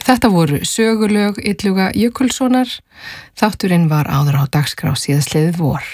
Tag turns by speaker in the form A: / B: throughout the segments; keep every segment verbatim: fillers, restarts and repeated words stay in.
A: Þetta voru sögulög Illuga Jökulssonar. Þátturinn var áður á dagskrá síðastliðið vor.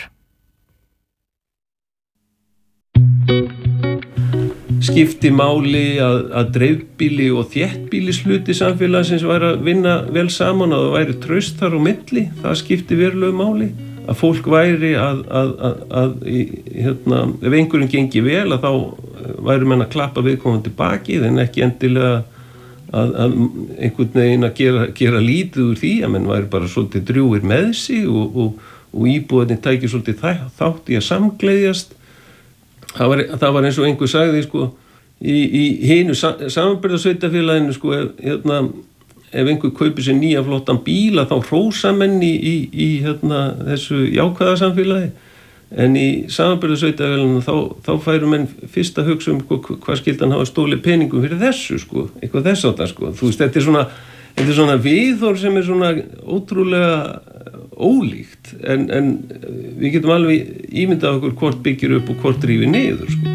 B: Skipti máli að, að dreifbýli og þéttbýlishluti samfélagsins væri að vinna vel saman, að það væri traust þar á milli. Það skipti verulegu máli. Að fólk væri að, að, að, að hérna, ef einhverjum gengi vel, að þá væri menn að klappa viðkomandi bakið, en ekki endilega að, að einhvern veginn að gera, gera lítið úr því, að menn væri bara svolítið drjúgir með sig og, og, og íbúarnir tækir svolítið þátt í að samgleðjast. Það var, það var eins og einhver sagði, sko, í, í hinu samanburðarsveitarfélaginu, sko, ef, hérna, ef einhver kaupir sér nýja flottan bíla, þá hrósa menn í, í, í hérna, þessu jákvæða samfélagi. En í samanburðarsveitarfélaginu, þá, þá færu menn fyrst að hugsa um, sko, hvað skildi hann hafa stólið peningum fyrir þessu, sko, eitthvað þess átta, sko. Þú veist, þetta er svona, þetta er svona viðhorf sem er svona ótrúlega ólíkt, en, en við getum alveg ímyndað okkur hvort byggir upp og hvort rífir niður, sko.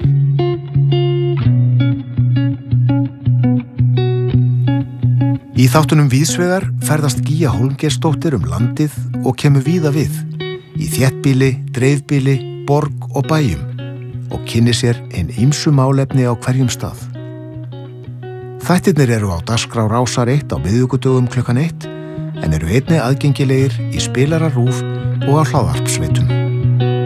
C: Í þáttunum Víðsvegar ferðast Gígja Hólmgeirsdóttir um landið og kemur víða við, í þéttbýli, dreifbýli, borg og bæjum, og kynni sér hin ýmsu málefni á hverjum stað. Þættirnir eru á dagskrá Rásar eitt á miðvikudögum klukkan eitt, en eru einnig aðgengilegir í spilara RÚV og á hlaðvarpsveitum.